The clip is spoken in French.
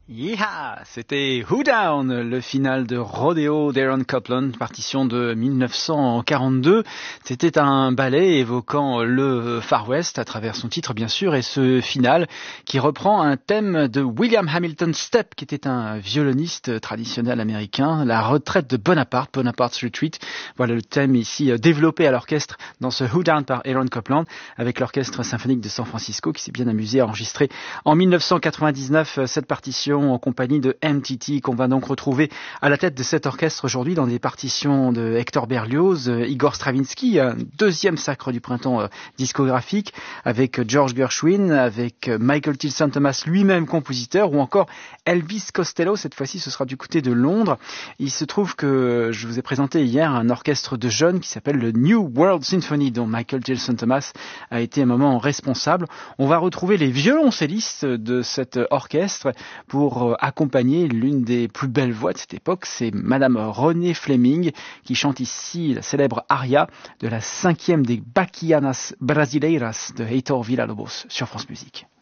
Yeah, c'était Who Down, le final de Rodeo d'Aaron Copland, partition de 1942. C'était un ballet évoquant le Far West à travers son titre bien sûr et ce final qui reprend un thème de William Hamilton Stepp qui était un violoniste traditionnel américain, la retraite de Bonaparte, Bonaparte's Retreat. Voilà le thème ici développé à l'orchestre dans ce Who Down par Aaron Copland avec l'orchestre symphonique de San Francisco qui s'est bien amusé à enregistrer en 1999 cette partition en compagnie de MTT qu'on va donc retrouver à la tête de cet orchestre aujourd'hui dans des partitions de Hector Berlioz, Igor Stravinsky, un deuxième sacre du printemps discographique avec George Gershwin, avec Michael Tilson Thomas lui-même compositeur ou encore Elvis Costello, cette fois-ci ce sera du côté de Londres. Il se trouve que je vous ai présenté hier un orchestre de jeunes qui s'appelle le New World Symphony dont Michael Tilson Thomas a été un moment responsable. On va retrouver les violoncellistes de cet orchestre pour accompagner l'une des plus belles voix de cette époque, c'est Madame Renée Fleming qui chante ici la célèbre aria de la 5e des Baquianas Brasileiras de Heitor Villa-Lobos sur France Musique.